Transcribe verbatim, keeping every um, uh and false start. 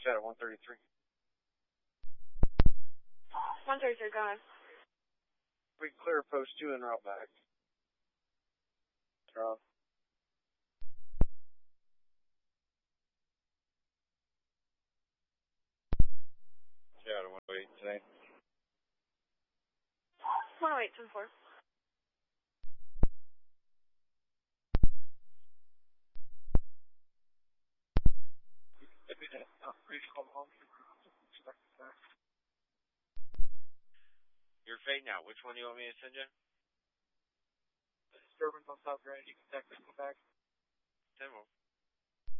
Shadow one thirty-three. one thirty-three, go ahead. We clear post two and route back. Draw. Shadow one oh eight today. one oh eight, ten four. You're fading out. Which one do you want me to send you? Disturbance on South Grand. You can text us back. ten one.